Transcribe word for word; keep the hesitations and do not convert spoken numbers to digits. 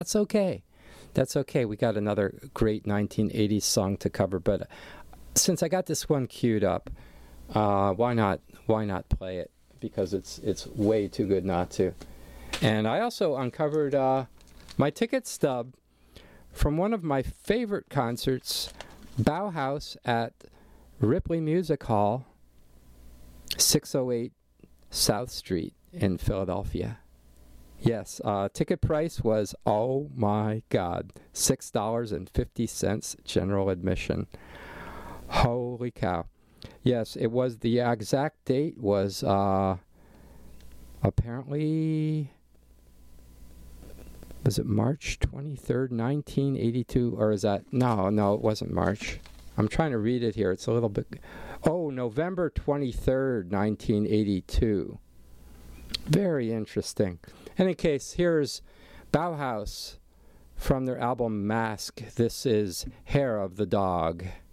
That's okay. That's okay. We got another great nineteen eighties song to cover, but since I got this one queued up, uh, why not? Why not play it? Because it's it's way too good not to. And I also uncovered uh, my ticket stub from one of my favorite concerts, Bauhaus at Ripley Music Hall, six oh eight South Street in Philadelphia. Yes, uh, ticket price was, oh my God, six dollars and fifty cents general admission. Holy cow. Yes, it was, the exact date was uh, apparently, was it March twenty-third, nineteen eighty-two, or is that, no, no, it wasn't March. I'm trying to read it here. It's a little bit, oh, November twenty-third, nineteen eighty-two. Very interesting. In any case, here's Bauhaus from their album Mask. This is Hair of the Dog.